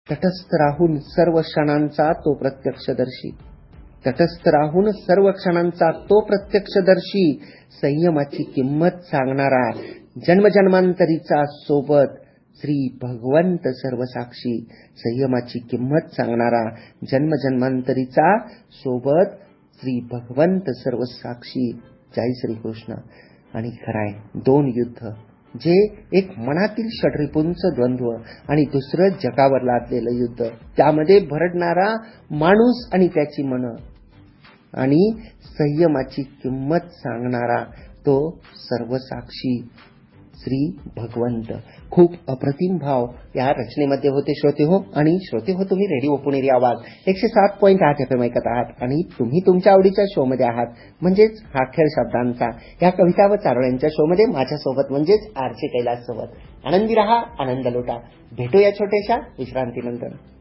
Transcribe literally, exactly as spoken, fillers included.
तटस्थ राहून सर्व क्षणांचा तो प्रत्यक्षदर्शी, तटस्थ राहून सर्व क्षणांचा तो प्रत्यक्षदर्शी, संयमाची किंमत सांगणारा, जन्मजन्मांतरीचा सोबत श्री भगवंत सर्वसाक्षी, संयमाची किंमत सांगणारा, जन्मजन्मांतरीचा सोबत श्री भगवंत सर्वसाक्षी. जय श्री कृष्ण. आणि खराय दोन युद्ध, जे एक मनातील षड्रिपूंच द्वंद्व आणि दुसरं जगावर लादलेलं युद्ध, त्यामध्ये भरडणारा माणूस आणि त्याची मन, आणि संयमाची किंमत सांगणारा तो सर्वसाक्षी श्री भगवंत. खूप अप्रतिम भाव या रचनेमध्ये होते श्रोते हो. आणि श्रोते हो, तुम्ही रेडिओ पुणेरी आवाज एकशे सात पॉईंट आठ एफ एम ऐकत आहात आणि तुम्ही तुमच्या आवडीच्या शो मध्ये आहात, म्हणजेच हा खेळ शब्दांचा या कविता व चारोळ्यांच्या शो मध्ये माझ्यासोबत, म्हणजेच आरचे कैलास सोबत. आनंदी रहा, आनंद लुटा. भेटूया छोट्याशा विश्रांतीनंतर.